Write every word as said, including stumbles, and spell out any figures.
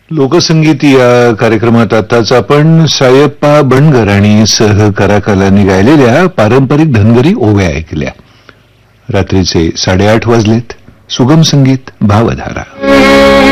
लोकसंगीत या कार्यक्रमात आताच आपण सायप्पा बनगर आणि सहकलाकारांनी गायलेल्या पारंपरिक धनगरी ओव्या ऐकल्या. रात्रीचे साडेआठ वाजलेत. सुगम संगीत भावधारा.